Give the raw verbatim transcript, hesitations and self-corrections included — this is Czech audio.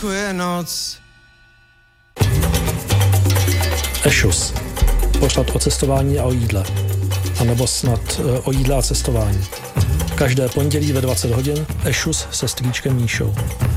venku je noc. Ešus. Pořad o cestování a o jídle. A nebo snad o jídle a cestování. Každé pondělí ve dvacet hodin Ešus se strýčkem Míšou.